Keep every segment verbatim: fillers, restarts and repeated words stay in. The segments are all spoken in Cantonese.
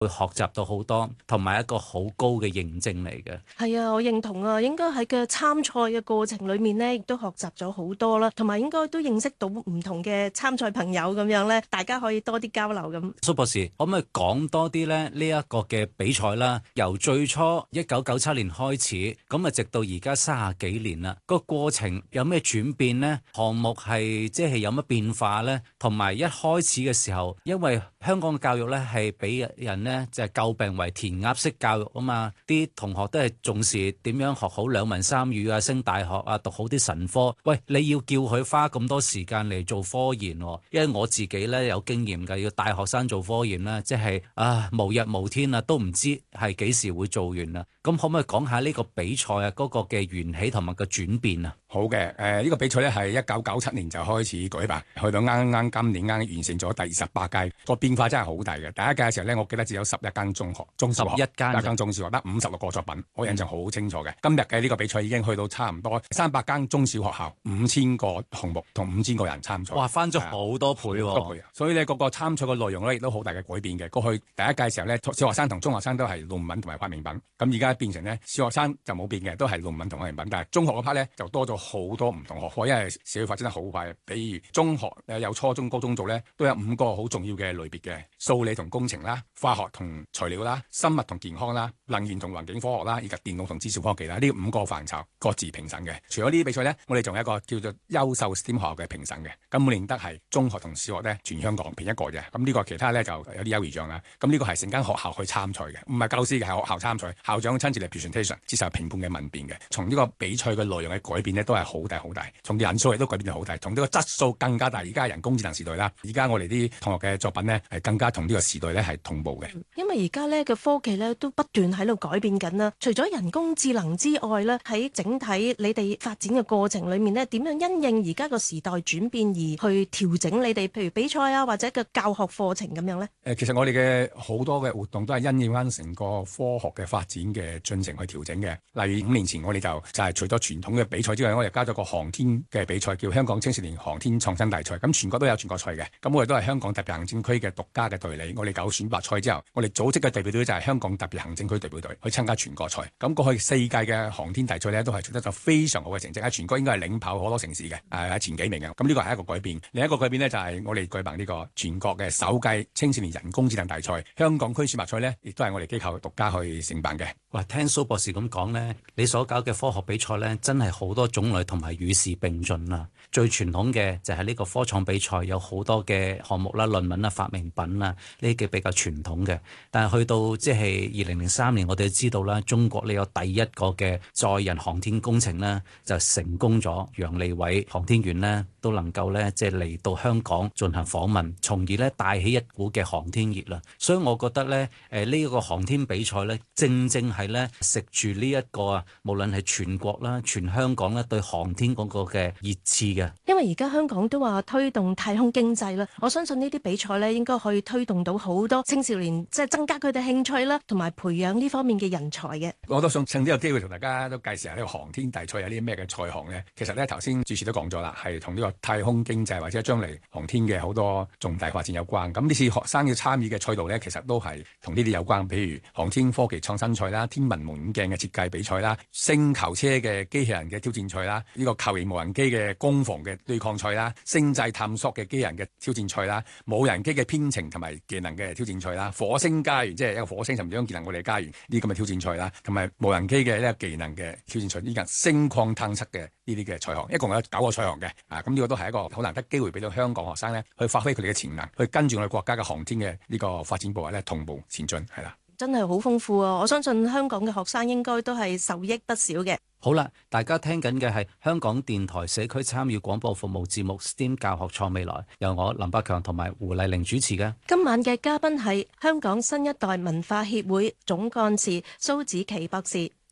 會學習到好多，同埋一個好高嘅認證嚟嘅。 係啊，我認同啊，應該喺嘅參賽嘅過程裏面呢，亦都學習咗好多啦，同埋應該都認識到唔同嘅參賽朋友咁樣呢，大家可以多啲交流咁。 蘇博士，可唔可以講多啲咧？呢一個嘅比賽啦，由最初一九九七年開始，咁啊直到而家三十幾年啦，個過程有咩轉變呢？項目係即係有乜變化呢？同埋一開始嘅時候，因為香港嘅教育咧係俾人呢，就係詬病為填鴨式教育啊嘛，啲同學都係重視點樣學好兩文三語啊，升大學啊，讀好啲神科。喂，你要叫佢花咁多時間嚟做科研喎，因為我自己咧有經驗㗎，要帶學生做科研啦，即係啊無日無天啊，都唔知係幾時會做完啦。咁可唔可以講下呢個比賽啊嗰個嘅緣起同埋個轉變啊？ 好嘅，誒、呃、呢、這個比賽咧係一九九七年就開始舉辦，去到啱啱今年啱完成咗第二十八屆，個變化真係好大嘅。第一屆嘅時候咧，我記得只有十一間中學，中小學十一間， 一間中小學得五十六個作品，我印象好清楚嘅。今日嘅呢個比賽已經去到差唔多三百間中小學校，五千個項目同五千個人參賽。 哇，翻咗好多倍喎、 多倍！所以咧，個個參賽嘅內容咧亦都好大嘅改變嘅。過去第一屆嘅時候咧，小學生同中學生都係論文同埋發明品，咁而家變成咧小學生就冇變嘅，都係論文同發明品，但係中學嗰 part 咧就多咗好多唔同學科，因為社會發展得好快。比如中學誒有初中、高中做咧，都有五個好重要嘅類別嘅，數理同工程啦、化學同材料啦、生物同健康啦、能源同環境科學啦，以及電腦同資訊科技啦，呢五個範疇各自評審嘅。除咗呢啲比賽咧，我哋仲有一個叫做優秀 S T E M 學校嘅評審嘅，咁每年得係中學同小學咧全香港評一個嘅。咁呢個其他咧就有啲優異獎啦。咁呢個係成間學校去參賽嘅，唔係教師嘅，係學校參賽，校長親自嚟 presentation 接受評判嘅問辯嘅。從呢個比賽嘅內容嘅改變咧，都係好大好大。從人數亦都改變咗好大，從呢個質素更加大。而家人工智能時代啦，而家我哋啲同學嘅作品咧係更加同呢個時代咧係同步嘅。 因為而家咧嘅科技咧都不斷喺度改變緊啦。除咗人工智能之外咧，喺整體你哋發展嘅過程裏面咧，點樣因應而家個時代轉變而去調整你哋，譬如比賽啊或者嘅教學課程咁樣咧？ 誒，其實我哋嘅好多嘅活動都係因應翻成個科學嘅發展嘅進程去調整嘅。例如五年前我哋就就係除咗傳統嘅比賽之外，我哋加咗個航天嘅比賽，叫香港青少年航天創新大賽。咁全國都有全國賽嘅，咁我哋都係香港特別行政區嘅獨家嘅隊理。我哋搞選拔賽之後，我哋組織嘅代表隊就係香港特別行政區代表隊去參加全國賽。咁過去四屆嘅航天大賽呢，都係取得咗非常好嘅成績，喺全國應該係領跑好多城市嘅，誒喺前幾名嘅。咁呢個係一個改變。另一個改變呢，就係我哋舉辦呢個全國嘅首屆青少年人工智能大賽，香港區選拔賽呢，亦都係我哋機構獨家去承辦嘅。 哇，聽蘇博士咁講呢，你所搞嘅科學比賽呢，真係好多種類同埋與時並進啦。最傳統嘅就係呢個科創比賽，有好多嘅項目啦、論文啦、發明品啦，呢啲嘅比較傳統嘅。但係去到即係二零零三年，我哋都知道啦，中國呢有第一個嘅載人航天工程呢，就成功咗，楊利偉航天員呢，都能夠呢，即係嚟到香港進行訪問，從而呢帶起一股嘅航天熱啦。所以我覺得呢，誒呢一個航天比賽呢，正正係呢食住呢一個啊，無論係全國啦、全香港呢對航天嗰個嘅熱刺嘅。 因為而家香港都話推動太空經濟啦，我相信呢啲比賽呢應該可以推動到好多青少年，即係增加佢哋興趣啦，同埋培養呢方面嘅人才嘅。 我都想趁呢個機會同大家都介紹下呢個航天大賽有啲咩嘅賽項呢。其實呢，頭先主持都講咗啦，係同呢個太空經濟或者將嚟航天嘅好多重大發展有關。咁呢次學生要參與嘅賽道呢，其實都係同呢啲有關，譬如航天科技創新賽啦、天文望遠鏡嘅設計比賽啦、星球車嘅機器人嘅挑戰賽啦、呢個球形無人機嘅攻防嘅對抗賽啦、星際探索嘅機人嘅挑戰賽啦、無人機嘅編程同埋技能嘅挑戰賽啦、火星家園即係一個火星甚至將技能我哋家園呢啲咁嘅挑戰賽啦，同埋無人機嘅呢個技能嘅挑戰賽，呢個星礦探測嘅呢啲嘅賽項，一共有九個賽項嘅。啊，咁呢個都係一個好難得機會俾到香港學生呢去發揮佢哋嘅潛能，去跟住我哋國家嘅航天嘅呢個發展步伐咧同步前進，係啦。 真係好豐富啊！我相信香港嘅學生應該都係受益不少嘅。 好啦，大家聽緊嘅係香港電台社區參與廣播服務節目 S T E M 教學創未來，由我林百強同埋胡麗玲主持嘅。 今晚嘅嘉賓係香港新一代文化協會總幹事蘇子琪博士。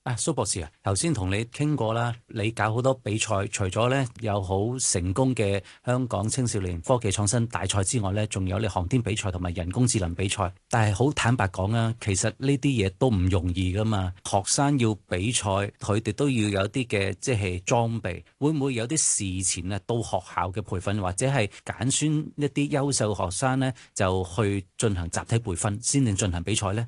啊，蘇博士啊，頭先同你傾過啦，你搞好多比賽，除咗咧有好成功嘅香港青少年科技創新大賽之外咧，仲有你航天比賽同埋人工智能比賽。但係好坦白講啊，其實呢啲嘢都唔容易噶嘛。學生要比賽，佢哋都要有啲嘅即係裝備，會唔會有啲事前啊到學校嘅培訓，或者係揀選一啲優秀學生呢，就去進行集體培訓，先至進行比賽呢？